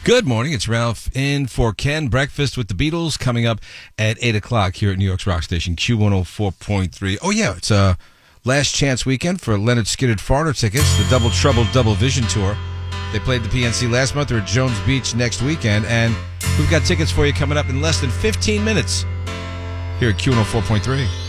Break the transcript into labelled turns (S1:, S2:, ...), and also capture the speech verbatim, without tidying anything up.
S1: Good morning. It's Ralph in for Ken. Breakfast with the Beatles coming up at eight o'clock here at New York's rock station, Q one oh four point three. Oh, yeah, it's a last chance weekend for Leonard Skinner Foreigner tickets, the Double Trouble Double Vision Tour. They played the P N C last month. They're at Jones Beach next weekend, and we've got tickets for you coming up in less than fifteen minutes here at Q one oh four point three.